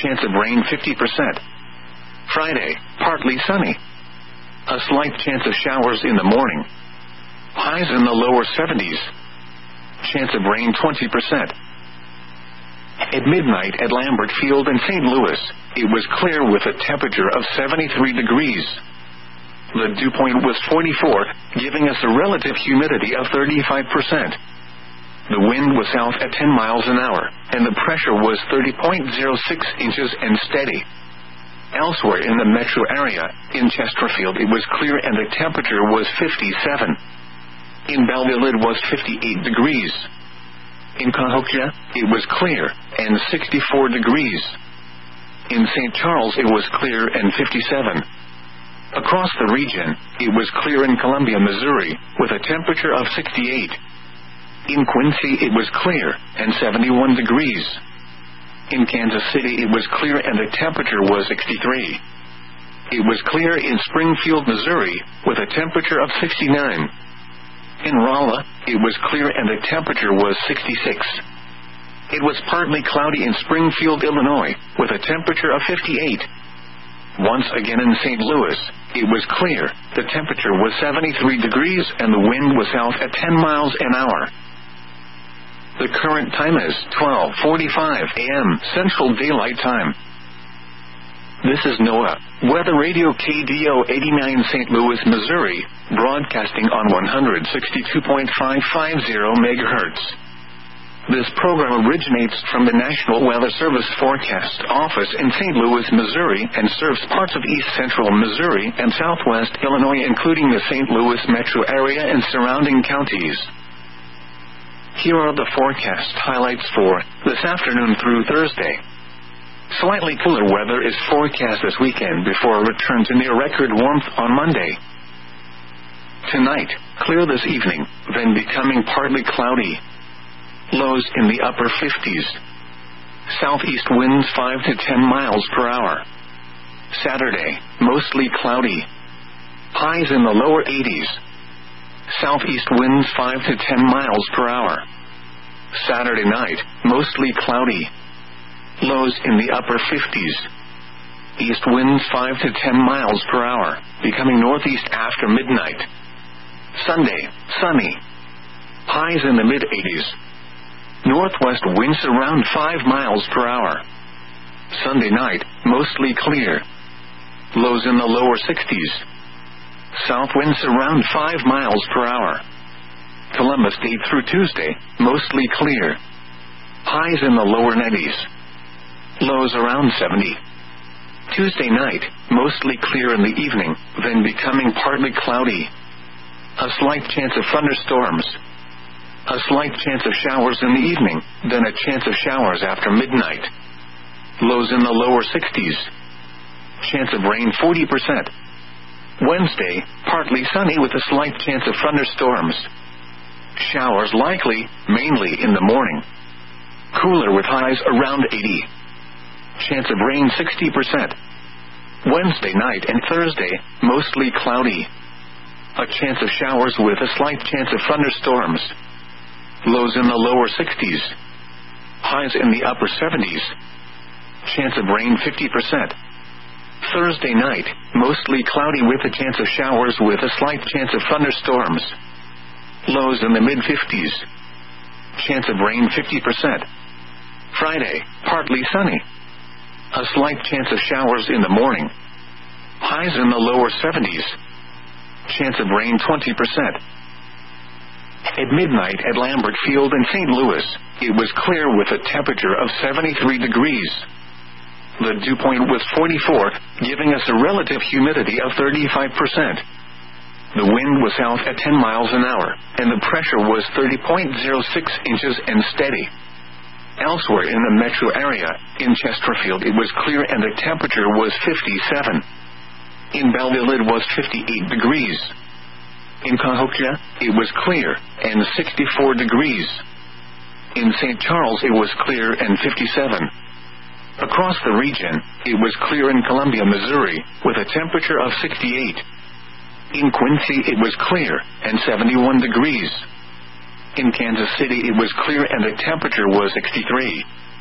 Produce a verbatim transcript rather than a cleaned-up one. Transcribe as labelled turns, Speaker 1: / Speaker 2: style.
Speaker 1: chance of rain fifty percent. Friday, partly sunny. A slight chance of showers in the morning. Highs in the lower seventies. Chance of rain twenty percent. At midnight at Lambert Field in Saint Louis, it was clear with a temperature of seventy-three degrees. The dew point was forty-four, giving us a relative humidity of thirty-five percent. The wind was south at ten miles an hour, and the pressure was thirty point zero six inches and steady. Elsewhere in the metro area, in Chesterfield it was clear and the temperature was fifty-seven. In Belleville it was fifty-eight degrees. In Cahokia, it was clear, and sixty-four degrees. In Saint Charles it was clear and fifty-seven. Across the region, it was clear in Columbia, Missouri, with a temperature of sixty-eight. In Quincy it was clear, and seventy-one degrees. In Kansas City it was clear and the temperature was sixty-three. It was clear in Springfield, Missouri, with a temperature of sixty-nine. In Rolla, it was clear and the temperature was sixty-six. It was partly cloudy in Springfield, Illinois, with a temperature of fifty-eight. Once again in Saint Louis, it was clear, the temperature was seventy-three degrees and the wind was south at ten miles an hour. The current time is twelve forty-five a m Central Daylight Time. This is NOAA Weather Radio K D O eighty-nine Saint Louis, Missouri, broadcasting on one sixty-two point five five zero megahertz. This program originates from the National Weather Service Forecast Office in Saint Louis, Missouri, and serves parts of east central Missouri and southwest Illinois, including the Saint Louis metro area and surrounding counties. Here are the forecast highlights for this afternoon through Thursday. Slightly cooler weather is forecast this weekend before a return to near-record warmth on Monday. Tonight, clear this evening, then becoming partly cloudy. Lows in the upper fifties. Southeast winds five to ten miles per hour. Saturday, mostly cloudy. Highs in the lower eighties. Southeast winds five to ten miles per hour. Saturday night, mostly cloudy. Lows in the upper fifties. East winds five to ten miles per hour, becoming northeast after midnight. Sunday, sunny. Highs in the mid-eighties. Northwest winds around five miles per hour. Sunday night, mostly clear. Lows in the lower sixties. South winds around five miles per hour. Columbus Day through Tuesday, mostly clear. Highs in the lower nineties. Lows around seventy. Tuesday night, mostly clear in the evening, then becoming partly cloudy. A slight chance of thunderstorms. A slight chance of showers in the evening, then a chance of showers after midnight. Lows in the lower sixties. Chance of rain forty percent. Wednesday, partly sunny with a slight chance of thunderstorms. Showers likely, mainly in the morning. Cooler with highs around eighty. Chance of rain sixty percent. Wednesday night and Thursday, mostly cloudy. A chance of showers with a slight chance of thunderstorms. Lows in the lower sixties. Highs in the upper seventies. Chance of rain fifty percent. Thursday night, mostly cloudy with a chance of showers with a slight chance of thunderstorms. Lows in the mid-fifties. Chance of rain fifty percent. Friday, partly sunny. A slight chance of showers in the morning. Highs in the lower seventies. Chance of rain twenty percent. At midnight at Lambert Field in Saint Louis, it was clear with a temperature of seventy-three degrees. The dew point was forty-four, giving us a relative humidity of thirty-five percent. The wind was south at ten miles an hour, and the pressure was thirty point zero six inches and steady. Elsewhere in the metro area, in Chesterfield it was clear and the temperature was fifty-seven. In Belleville it was fifty-eight degrees. In Cahokia, it was clear, and sixty-four degrees. In Saint Charles it was clear and fifty-seven. Across the region, it was clear in Columbia, Missouri, with a temperature of sixty-eight. In Quincy it was clear, and seventy-one degrees. In Kansas City it was clear and the temperature was sixty-three.